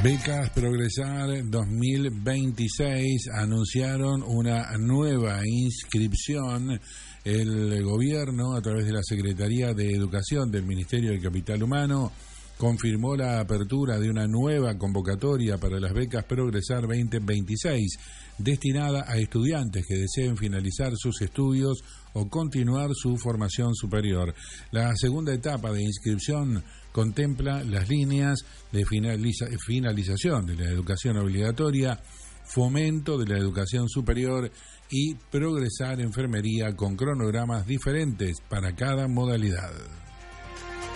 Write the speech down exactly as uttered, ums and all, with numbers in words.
Becas Progresar dos mil veintiséis anunciaron una nueva inscripción. El gobierno, a través de la Secretaría de Educación del Ministerio del Capital Humano, confirmó la apertura de una nueva convocatoria para las becas Progresar veinte veintiséis, destinada a estudiantes que deseen finalizar sus estudios o continuar su formación superior. La segunda etapa de inscripción contempla las líneas de finaliza, finalización de la educación obligatoria, fomento de la educación superior y progresar enfermería, con cronogramas diferentes para cada modalidad.